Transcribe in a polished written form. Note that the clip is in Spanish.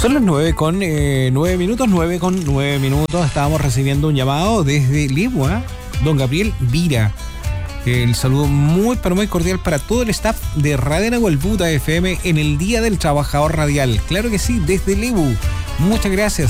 Son las 9:09 minutos. Estábamos recibiendo un llamado desde Ligua, don Gabriel Vira. El saludo muy, pero muy cordial para todo el staff de Radio Nahuelbuta FM en el Día del Trabajador Radial. Claro que sí, desde Lebu. Muchas gracias.